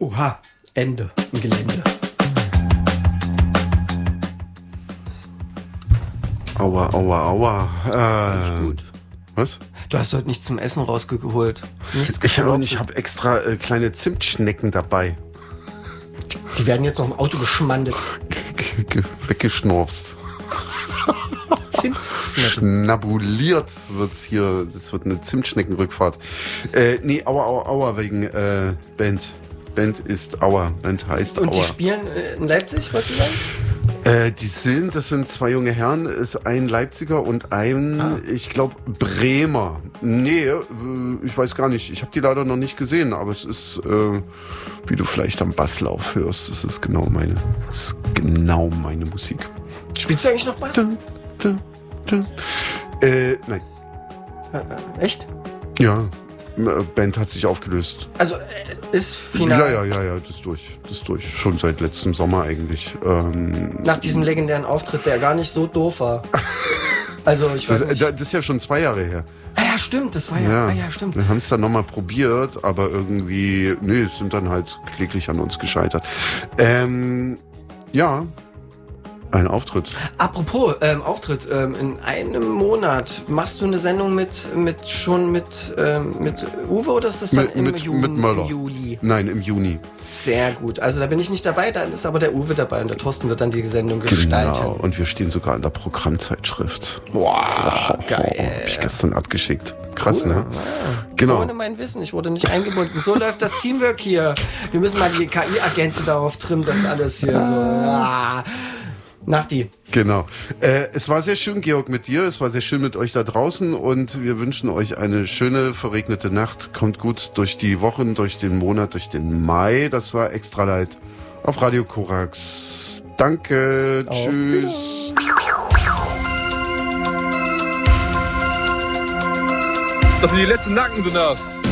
Oha, Ende im Gelände. Aua. Gut. Was? Du hast heute nichts zum Essen rausgeholt. Nichts Ich geklopft. habe extra kleine Zimtschnecken dabei. Die werden jetzt noch im Auto geschmandet. Weggeschnorpst. Zimtschnecken. Schnabuliert wird's hier. Das wird eine Zimtschneckenrückfahrt. Nee, Aua, wegen Band. Band ist Aua. Band heißt Aua. Und die spielen in Leipzig, wolltest du sagen? Das sind zwei junge Herren, ist ein Leipziger und ein, ich glaube, Bremer. Nee, ich weiß gar nicht. Ich habe die leider noch nicht gesehen, aber es ist, wie du vielleicht am Basslauf hörst, das ist genau meine Musik. Spielst du eigentlich noch Bass? Nein. Echt? Ja, Band hat sich aufgelöst. Also ist final. Ja, das ist durch. Schon seit letztem Sommer eigentlich. Nach diesem legendären Auftritt, der gar nicht so doof war. Also ich weiß nicht. Das ist ja schon 2 Jahre her. Ja, stimmt, das war ja. Ja, stimmt. Wir haben es dann nochmal probiert, aber irgendwie, es sind dann halt kläglich an uns gescheitert. Ja, ein Auftritt. Apropos Auftritt, in einem Monat machst du eine Sendung mit Uwe oder ist das dann Mit Möller. im Juli? Nein, im Juni. Sehr gut. Also da bin ich nicht dabei, dann ist aber der Uwe dabei und der Thorsten wird dann die Sendung gestalten. Genau, und wir stehen sogar in der Programmzeitschrift. Wow, geil. Hab ich gestern abgeschickt. Krass, Cool. ne? Ja. Genau. Ohne mein Wissen, ich wurde nicht eingebunden. So läuft das Teamwork hier. Wir müssen mal die KI-Agenten darauf trimmen, dass alles hier so... Nachti. Genau. Es war sehr schön, Georg, mit dir. Es war sehr schön mit euch da draußen und wir wünschen euch eine schöne, verregnete Nacht. Kommt gut durch die Wochen, durch den Monat, durch den Mai. Das war Extra Light auf Radio Korax. Danke. Auf Tschüss. Das sind die letzten Nacken, du Nerv.